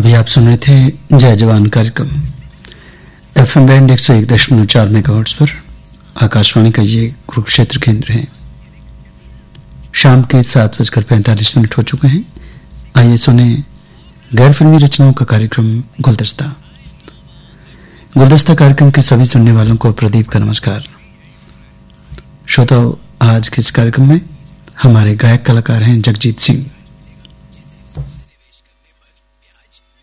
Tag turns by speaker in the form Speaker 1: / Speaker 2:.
Speaker 1: अभी आप सुन रहे थे जय जवान कार्यक्रम एफएम बैंड 101.4 मेगाहर्ट्ज पर। आकाशवाणी का ये कुरुक्षेत्र केंद्र है। शाम के 7:45 हो चुके हैं। आइए सुने गैर फिल्मी रचनाओं का कार्यक्रम गुलदस्ता। गुलदस्ता कार्यक्रम के सभी सुनने वालों को प्रदीप का नमस्कार। श्रोताओं, आज के इस कार्यक्रम में हमारे गायक कलाकार हैं जगजीत सिंह।